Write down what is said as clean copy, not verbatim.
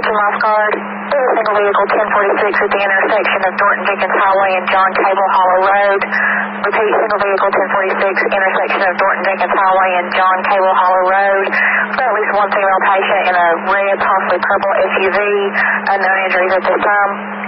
Richard Lifeguard. Single vehicle 1046 at the intersection of Thornton Jenkins Highway and John Cable Hollow Road. Repeat, single vehicle 1046, intersection of Thornton Jenkins Highway and John Cable Hollow Road. For at least one female patient in a red, possibly purple SUV. Unknown injuries at this time.